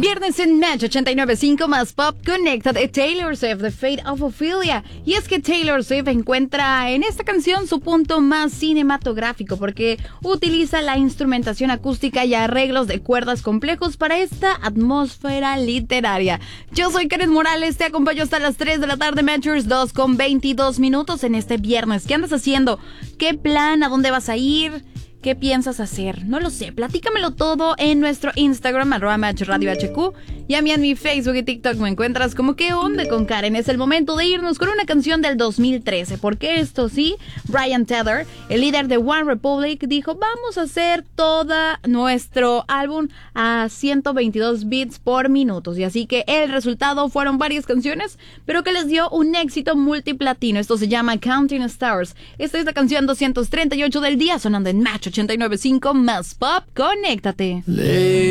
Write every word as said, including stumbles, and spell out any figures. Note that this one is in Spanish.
Viernes en Match ochenta y nueve punto cinco más Pop Connected de Taylor Swift, The Fate of Ophelia. Y es que Taylor Swift encuentra en esta canción su punto más cinematográfico porque utiliza la instrumentación acústica y arreglos de cuerdas complejos para esta atmósfera literaria. Yo soy Karen Morales, te acompaño hasta las tres de la tarde, Matchers dos con veintidós minutos en este viernes. ¿Qué andas haciendo? ¿Qué plan? ¿A dónde vas a ir? ¿Qué piensas hacer? No lo sé, platícamelo todo en nuestro Instagram, arroba Match Radio H Q, y a mí en mi Facebook y TikTok me encuentras como ¿Qué onda con Karen? Es el momento de irnos con una canción del dos mil trece, porque esto sí, Brian Tether, el líder de One Republic, dijo, vamos a hacer todo nuestro álbum a ciento veintidós beats por minuto, y así que el resultado fueron varias canciones, pero que les dio un éxito multiplatino. Esto se llama Counting Stars. Esta es la canción doscientos treinta y ocho del día, sonando en Match ochenta y nueve punto cinco más Pop, conéctate.